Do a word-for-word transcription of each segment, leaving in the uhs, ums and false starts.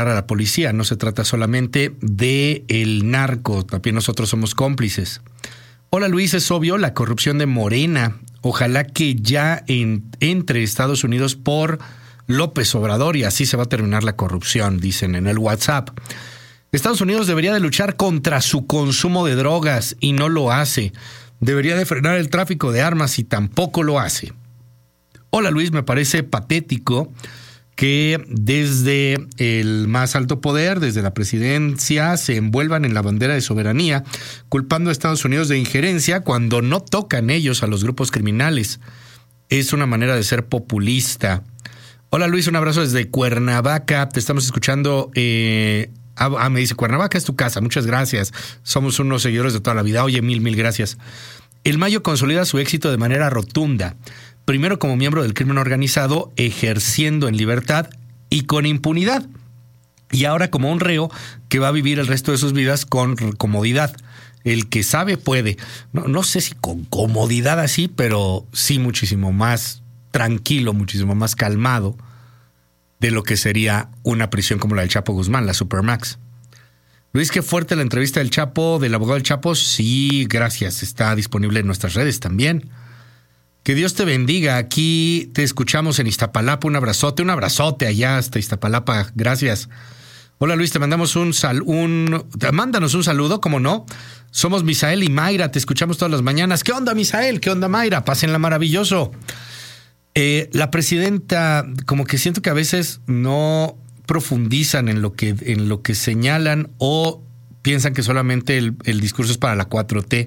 a la policía. No se trata solamente de el narco, también nosotros somos cómplices. Hola Luis, es obvio la corrupción de Morena. Ojalá que ya en, entre Estados Unidos por López Obrador y así se va a terminar la corrupción, dicen en el WhatsApp. Estados Unidos debería de luchar contra su consumo de drogas y no lo hace. Debería de frenar el tráfico de armas y tampoco lo hace. Hola Luis, me parece patético que desde el más alto poder, desde la presidencia, se envuelvan en la bandera de soberanía, culpando a Estados Unidos de injerencia cuando no tocan ellos a los grupos criminales. Es una manera de ser populista. Hola Luis, un abrazo desde Cuernavaca. Te estamos escuchando. Eh, ah, me dice, Cuernavaca es tu casa. Muchas gracias. Somos unos seguidores de toda la vida. Oye, mil, mil gracias. El Mayo consolida su éxito de manera rotunda. Primero como miembro del crimen organizado, ejerciendo en libertad y con impunidad. Y ahora como un reo que va a vivir el resto de sus vidas con comodidad. El que sabe puede. No, no sé si con comodidad así, pero sí muchísimo más tranquilo, muchísimo más calmado de lo que sería una prisión como la del Chapo Guzmán, la Supermax. Luis, qué fuerte la entrevista del Chapo, del abogado del Chapo. Sí, gracias. Está disponible en nuestras redes también. Que Dios te bendiga. Aquí te escuchamos en Iztapalapa. Un abrazote, un abrazote allá hasta Iztapalapa. Gracias. Hola Luis, te mandamos un sal, un, mándanos un saludo, ¿cómo no? Somos Misael y Mayra, te escuchamos todas las mañanas. ¿Qué onda Misael? ¿Qué onda Mayra? Pásenla maravilloso. Eh, la presidenta, como que siento que a veces no profundizan en lo que, en lo que señalan o piensan que solamente el, el discurso es para la cuatro T.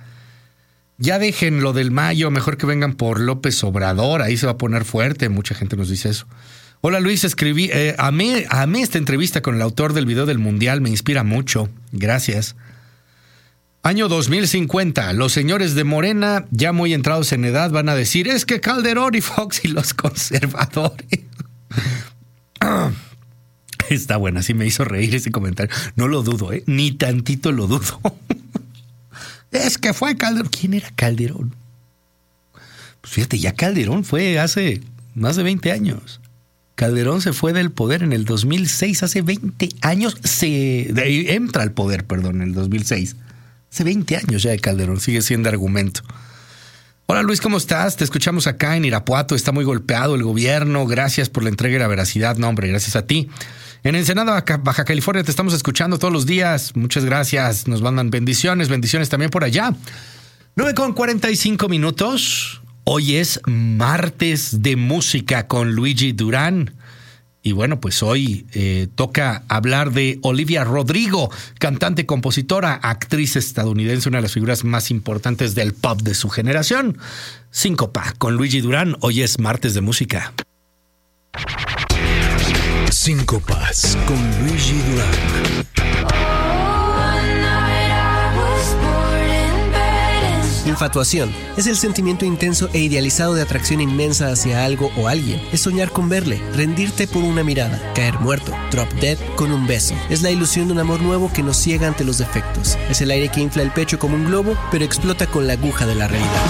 Ya dejen lo del Mayo, mejor que vengan por López Obrador, ahí se va a poner fuerte, mucha gente nos dice eso. Hola Luis, escribí, eh, amé, amé esta entrevista con el autor del video del Mundial, me inspira mucho, gracias. Año dos mil cincuenta, los señores de Morena, ya muy entrados en edad, van a decir, es que Calderón y Fox y los conservadores. Está buena, sí me hizo reír ese comentario. No lo dudo, ¿eh? Ni tantito lo dudo. Es que fue Calderón. ¿Quién era Calderón? Pues fíjate, ya Calderón fue hace más de veinte años. Calderón se fue del poder en el dos mil seis, hace veinte años. Se de, entra al poder, perdón, en el dos mil seis. Hace veinte años ya de Calderón, sigue siendo argumento. Hola Luis, ¿cómo estás? Te escuchamos acá en Irapuato, está muy golpeado el gobierno. Gracias por la entrega y la veracidad. No, hombre, gracias a ti. En Ensenada, Baja California, te estamos escuchando todos los días. Muchas gracias. Nos mandan bendiciones, bendiciones también por allá. nueve con cuarenta y cinco minutos. Hoy es martes de música con Luigi Durán. Y bueno, pues hoy eh, toca hablar de Olivia Rodrigo, cantante, compositora, actriz estadounidense, una de las figuras más importantes del pop de su generación. Síncopa con Luigi Durán. Hoy es martes de música. Síncopas con Luigi Durán. Infatuación es el sentimiento intenso e idealizado de atracción inmensa hacia algo o alguien. Es soñar con verle, rendirte por una mirada, caer muerto, drop dead con un beso. Es la ilusión de un amor nuevo que nos ciega ante los defectos. Es el aire que infla el pecho como un globo, pero explota con la aguja de la realidad.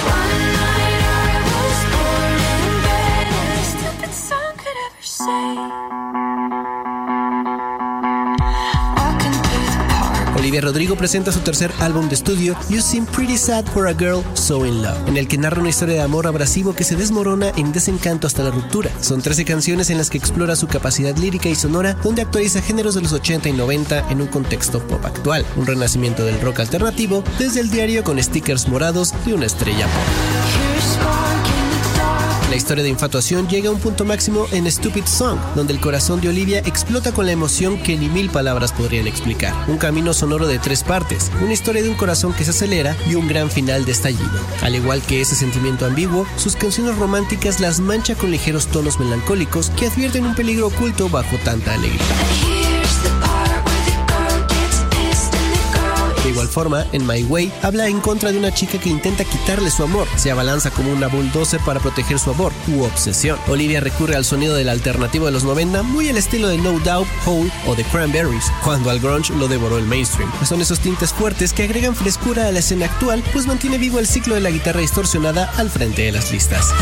Olivia Rodrigo presenta su tercer álbum de estudio, You Seem Pretty Sad for a Girl So In Love, en el que narra una historia de amor abrasivo que se desmorona en desencanto hasta la ruptura. Son trece canciones en las que explora su capacidad lírica y sonora, donde actualiza géneros de los ochenta y noventa en un contexto pop actual, un renacimiento del rock alternativo desde el diario con stickers morados de una estrella pop. La historia de infatuación llega a un punto máximo en Stupid Song, donde el corazón de Olivia explota con la emoción que ni mil palabras podrían explicar. Un camino sonoro de tres partes, una historia de un corazón que se acelera y un gran final de estallido. Al igual que ese sentimiento ambiguo, sus canciones románticas las mancha con ligeros tonos melancólicos que advierten un peligro oculto bajo tanta alegría. De igual forma, en My Way, habla en contra de una chica que intenta quitarle su amor. Se abalanza como una bulldozer para proteger su amor u obsesión. Olivia recurre al sonido del alternativo de los noventa, muy al estilo de No Doubt, Hole o The Cranberries, cuando al grunge lo devoró el mainstream. Son esos tintes fuertes que agregan frescura a la escena actual, pues mantiene vivo el ciclo de la guitarra distorsionada al frente de las listas.